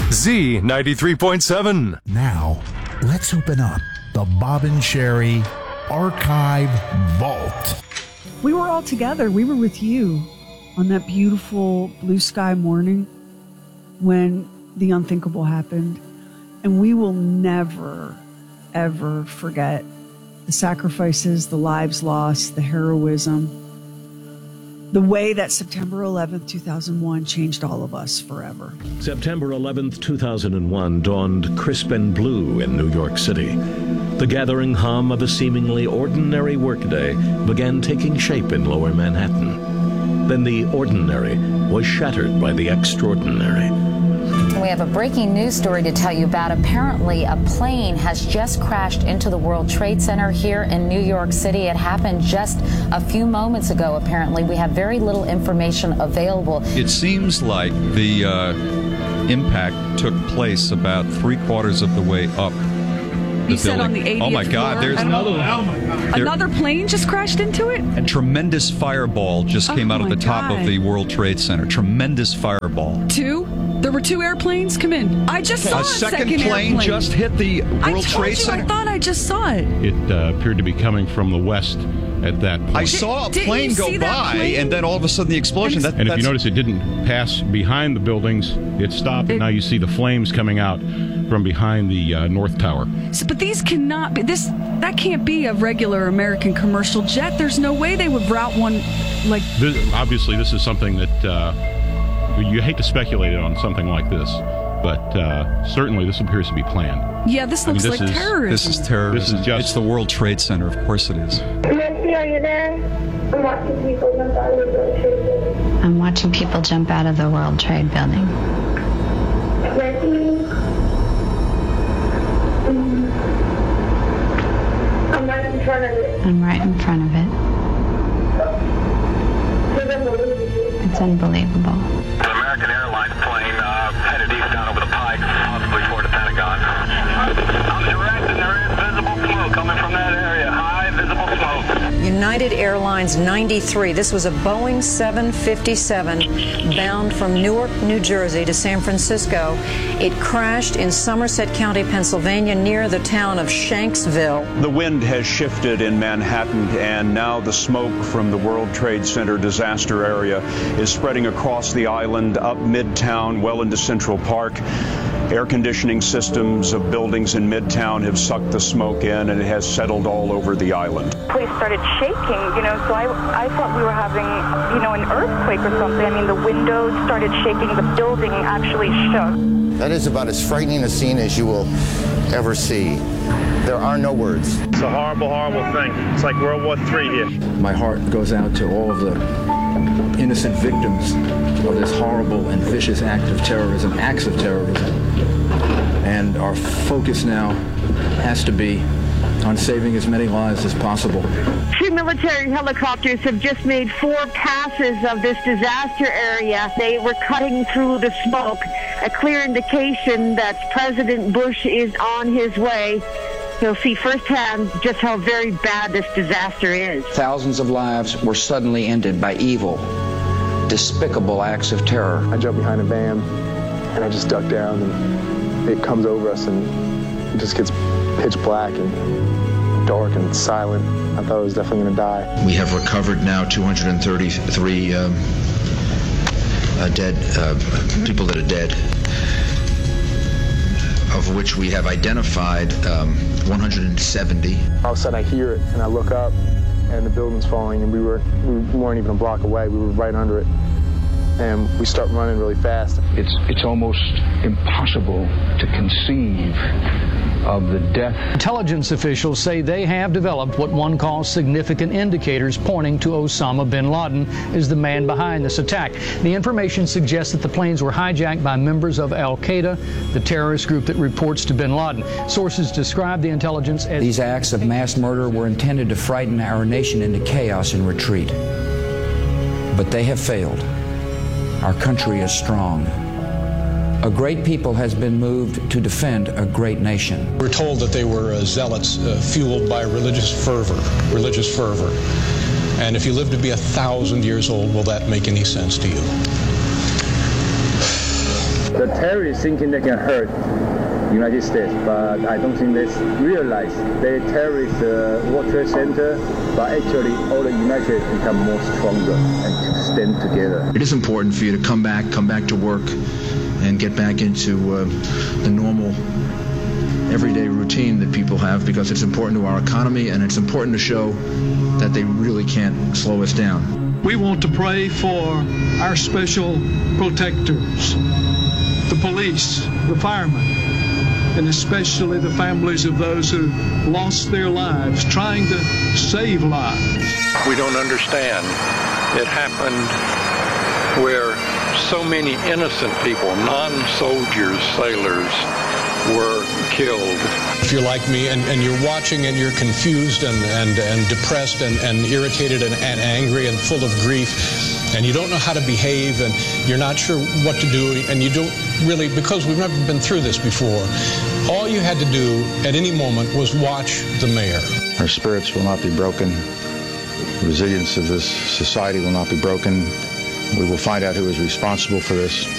Z93.7. Now, let's open up the Bob and Sheri Archive Vault. We were all together. We were with you on that beautiful blue sky morning when the unthinkable happened. And we will never, ever forget the sacrifices, the lives lost, the heroism, the way that September 11th, 2001 changed all of us forever. September 11th, 2001 dawned crisp and blue in New York City. The gathering hum of a seemingly ordinary workday began taking shape in Lower Manhattan. Then the ordinary was shattered by the extraordinary. We have a breaking news story to tell you about. Apparently, a plane has just crashed into the World Trade Center here in New York City. It happened just a few moments ago, apparently. We have very little information available. It seems like the impact took place about 3/4 of the way up. You said on the 80th Oh my God! floor? There's Another plane just crashed into it? A tremendous fireball just came out of the top of the World Trade Center. Tremendous fireball. Two? There were two airplanes? Come in. I just saw a second plane airplane. Just hit the World Trade Center. I thought I just saw it. It appeared to be coming from the west at that point. I saw a plane go by, and then all of a sudden the explosion. And if you notice, it didn't pass behind the buildings. It stopped, and now you see the flames coming out from behind the North Tower. But these cannot be. That can't be a regular American commercial jet. There's no way they would route one like. Obviously, this is something that you hate to speculate on something like this, but certainly this appears to be planned. Yeah, this looks like terrorism. This is terrorism. It's the World Trade Center. Of course it is. Nancy, are you there? I'm watching people jump out of the World Trade Building. I'm watching people jump out of the World Trade Building. Nancy? I'm right in front of it. I'm right in front of it. It's unbelievable. An American Airlines plane headed east down over the Pike, possibly toward the Pentagon. I'm direct, and there is visible smoke coming from that area. High visible smoke. United Airlines 93. This was a Boeing 757 bound from Newark, New Jersey to San Francisco. It crashed in Somerset County, Pennsylvania, near the town of Shanksville. The wind has shifted in Manhattan, and now the smoke from the World Trade Center disaster area is spreading across the island, up Midtown, well into Central Park. Air conditioning systems of buildings in Midtown have sucked the smoke in, and it has settled all over the island. The place started shaking, so I thought we were having, an earthquake or something. I mean, the windows started shaking, the building actually shook. That is about as frightening a scene as you will ever see. There are no words. It's a horrible, horrible thing. It's like World War III here. My heart goes out to all of the innocent victims of this horrible and vicious acts of terrorism. And our focus now has to be on saving as many lives as possible. 2 military helicopters have just made 4 passes of this disaster area. They were cutting through the smoke, a clear indication that President Bush is on his way. He'll see firsthand just how very bad this disaster is. Thousands of lives were suddenly ended by evil, despicable acts of terror. I jumped behind a van, and I just ducked down, and it comes over us, and it just gets pitch black and dark and silent. I thought I was definitely going to die. We have recovered now 233 dead people that are dead, of which we have identified 170. All of a sudden I hear it, and I look up, and the building's falling, and we weren't even a block away. We were right under it. And we start running really fast. It's almost impossible to conceive of the death. Intelligence officials say they have developed what one calls significant indicators pointing to Osama bin Laden as the man behind this attack. The information suggests that the planes were hijacked by members of Al-Qaeda, the terrorist group that reports to bin Laden. Sources describe the intelligence as... These acts of mass murder were intended to frighten our nation into chaos and retreat. But they have failed. Our country is strong. A great people has been moved to defend a great nation. We're told that they were zealots fueled by religious fervor. And if you live to be 1,000 years old, will that make any sense to you? The terrorists thinking they can hurt United States, but I don't think they realize they terrorist the World Trade Center, but actually all the United States become more stronger and to stand together. It is important for you to come back to work and get back into the normal everyday routine that people have, because it's important to our economy and it's important to show that they really can't slow us down. We want to pray for our special protectors, the police, the firemen, and especially the families of those who lost their lives trying to save lives. We don't understand. It happened where so many innocent people, non-soldiers, sailors, were killed. If you're like me and you're watching and you're confused and depressed and irritated and angry and full of grief, and you don't know how to behave and you're not sure what to do, and you don't really, because we've never been through this before, all you had to do at any moment was watch the mayor. Our spirits will not be broken. The resilience of this society will not be broken. We will find out who is responsible for this.